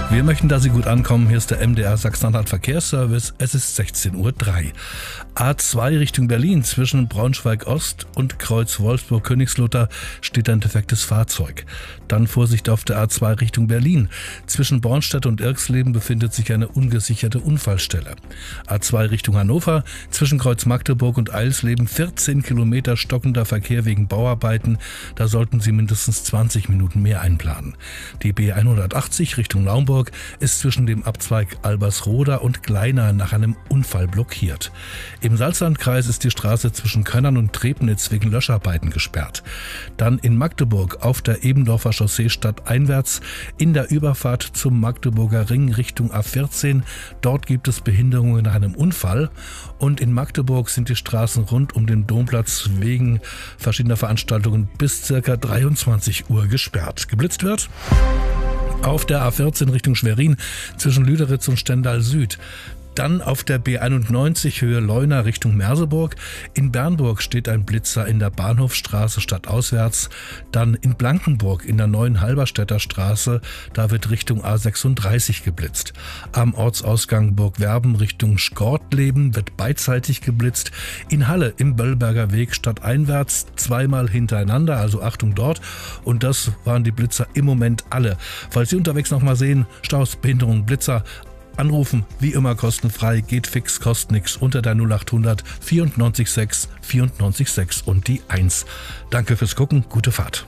Wir möchten, dass Sie gut ankommen. Hier ist der MDR Sachsen-Anhalt Verkehrsservice. Es ist 16:03 Uhr. A2 Richtung Berlin zwischen Braunschweig-Ost und Kreuz Wolfsburg-Königslutter steht ein defektes Fahrzeug. Dann Vorsicht auf der A2 Richtung Berlin. Zwischen Bornstedt und Irxleben befindet sich eine ungesicherte Unfallstelle. A2 Richtung Hannover zwischen Kreuz Magdeburg und Eilsleben 14 Kilometer stockender Verkehr wegen Bauarbeiten. Da sollten Sie mindestens 20 Minuten mehr einplanen. Die B180 Richtung Naumburg ist zwischen dem Abzweig Albersroda und Gleina nach einem Unfall blockiert. Im Salzlandkreis ist die Straße zwischen Könnern und Trebnitz wegen Löscharbeiten gesperrt. Dann in Magdeburg auf der Ebendorfer Chaussee stadteinwärts in der Überfahrt zum Magdeburger Ring Richtung A14. Dort gibt es Behinderungen nach einem Unfall. Und in Magdeburg sind die Straßen rund um den Domplatz wegen verschiedener Veranstaltungen bis ca. 23 Uhr gesperrt. Geblitzt wird auf der A14 Richtung Schwerin zwischen Lüderitz und Stendal Süd. Dann auf der B91 Höhe Leuna Richtung Merseburg. In Bernburg steht ein Blitzer in der Bahnhofstraße stadtauswärts. Dann in Blankenburg in der neuen Halberstädter Straße. Da wird Richtung A36 geblitzt. Am Ortsausgang Burgwerben Richtung Schkortleben wird beidseitig geblitzt. In Halle im Böllberger Weg stadteinwärts zweimal hintereinander, also Achtung dort. Und das waren die Blitzer im Moment alle. Falls Sie unterwegs noch mal sehen, Staus, Behinderungen, Blitzer, anrufen, wie immer kostenfrei, geht fix, kostet nix, unter der 0800 94 6 94 6 und die 1. Danke fürs Gucken, gute Fahrt.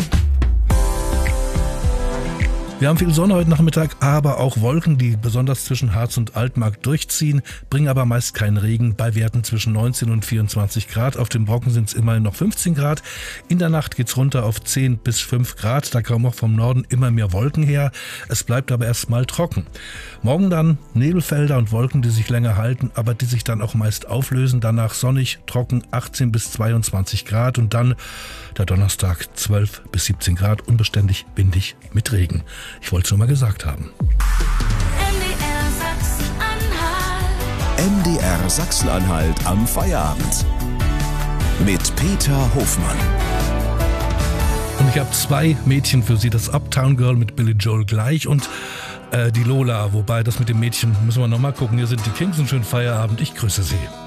Wir haben viel Sonne heute Nachmittag, aber auch Wolken, die besonders zwischen Harz und Altmark durchziehen, bringen aber meist keinen Regen bei Werten zwischen 19 und 24 Grad. Auf dem Brocken sind es immerhin noch 15 Grad. In der Nacht geht's runter auf 10 bis 5 Grad. Da kommen auch vom Norden immer mehr Wolken her. Es bleibt aber erstmal trocken. Morgen dann Nebelfelder und Wolken, die sich länger halten, aber die sich dann auch meist auflösen. Danach sonnig, trocken, 18 bis 22 Grad und dann der Donnerstag 12 bis 17 Grad, unbeständig, windig mit Regen. Ich wollte es schon mal gesagt haben. MDR Sachsen-Anhalt am Feierabend. Mit Peter Hofmann. Und ich habe 2 Mädchen für Sie. Das Uptown Girl mit Billy Joel gleich und die Lola. Wobei das mit dem Mädchen müssen wir noch mal gucken. Hier sind die Kings und schönen Feierabend. Ich grüße Sie.